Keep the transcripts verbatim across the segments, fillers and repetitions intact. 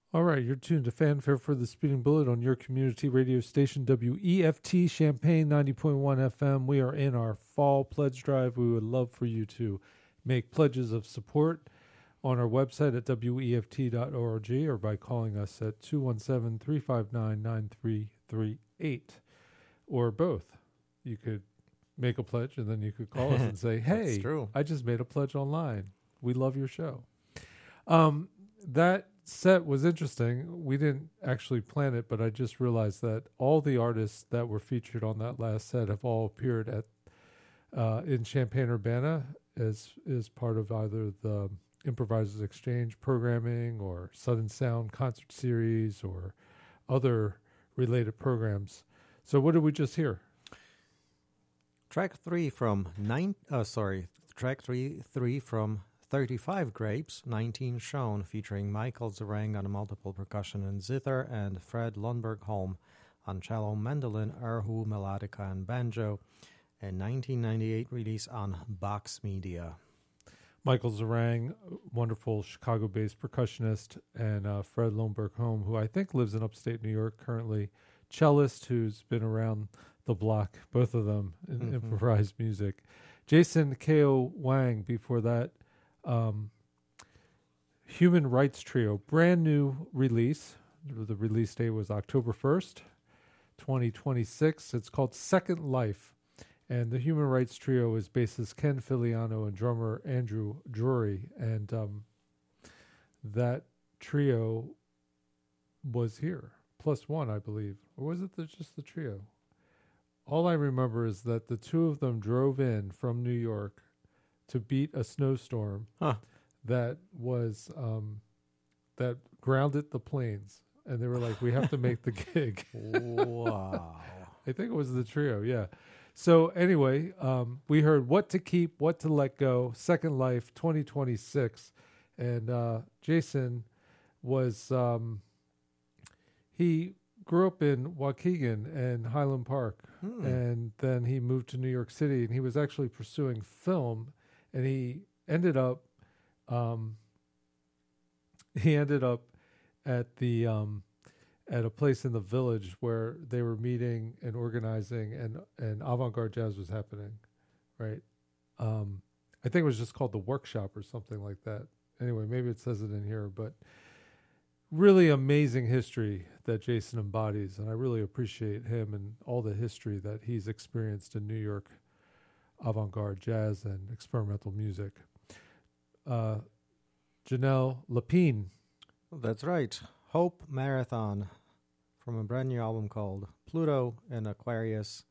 All right, you're tuned to Fanfare for the Speeding Bullet on your community radio station, W E F T Champaign ninety point one F M. We are in our fall pledge drive. We would love for you to make pledges of support on our website at W E F T dot org or by calling us at two one seven, three five nine, nine three three eight, or both. You could make a pledge and then you could call us and say, hey, true. I just made a pledge online. We love your show. Um, that set was interesting. We didn't actually plan it, but I just realized that all the artists that were featured on that last set have all appeared at uh, in Champaign-Urbana as as part of either the Improvisers Exchange programming or Sudden Sound concert series or other related programs. So what did we just hear? Track three from nine. Uh, sorry, track three three from thirty-five Grapes, nineteen Shown, featuring Michael Zarang on multiple percussion and zither, and Fred Lundberg-Holm on cello, mandolin, erhu, melodica, and banjo, a nineteen ninety-eight release on Box Media. Michael Zarang, wonderful Chicago-based percussionist, and uh, Fred Lundberg-Holm, who I think lives in upstate New York currently, cellist who's been around the block, both of them in Mm-hmm. improvised music. Jason K O. Wang, before that, Um, Human Rights Trio, brand new release. The release date was October first, twenty twenty-six. It's called Second Life. And the Human Rights Trio is bassist Ken Filiano and drummer Andrew Drury. And um, that trio was here, plus one, I believe. Or was it the, just the trio? All I remember is that the two of them drove in from New York to beat a snowstorm Huh. that was um, that grounded the planes, and they were like, "We have to make the gig." Wow. I think it was the trio, yeah. So anyway, um, we heard "What to Keep, What to Let Go," Second Life, twenty twenty-six, and uh, Jason was um, he grew up in Waukegan and Highland Park, Hmm. and then he moved to New York City, and he was actually pursuing film. And he ended up, um, he ended up at the um, at a place in the Village where they were meeting and organizing, and and avant-garde jazz was happening, right? Um, I think it was just called the Workshop or something like that. Anyway, maybe it says it in here, but really amazing history that Jason embodies, and I really appreciate him and all the history that he's experienced in New York. Avant-garde jazz and experimental music. Uh, Janelle Lapine. That's right. Hope Marathon from a brand new album called Pluto in Aquarius.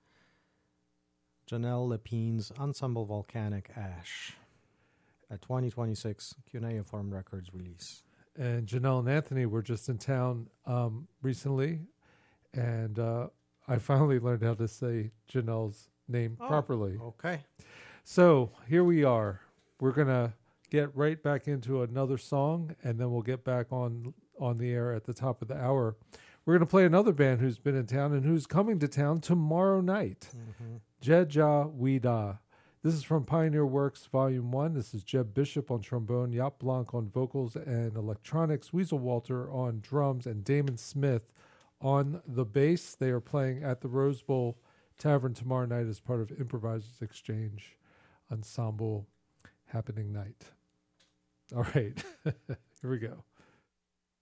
Janelle Lapine's Ensemble Volcanic Ash. A twenty twenty-six Cuneiform Records release. And Janelle and Anthony were just in town um, recently, and uh, I finally learned how to say Janelle's name Oh, properly. Okay. So here we are. We're gonna get right back into another song, and then we'll get back on on the air at the top of the hour. We're gonna play another band who's been in town and who's coming to town tomorrow night. Mm-hmm. Jeja Wida. This is from Pioneer Works Volume One. This is Jeb Bishop on trombone, Jaap Blanc on vocals and electronics, Weasel Walter on drums, and Damon Smith on the bass. They are playing at the Rose Bowl Tavern tomorrow night as part of Improvisers Exchange Ensemble Happening Night. All right, here we go.